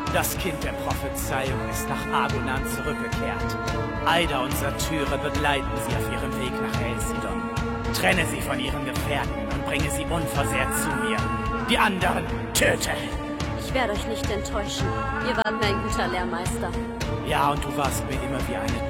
Das Kind der Prophezeiung ist nach Agonan zurückgekehrt. Aida und Satyre begleiten sie auf ihrem Weg nach Helsidon. Trenne sie von ihren Gefährten und bringe sie unversehrt zu mir. Die anderen töte! Ich werde euch nicht enttäuschen. Ihr wart mir ein guter Lehrmeister. Ja, und du warst mir immer wie eine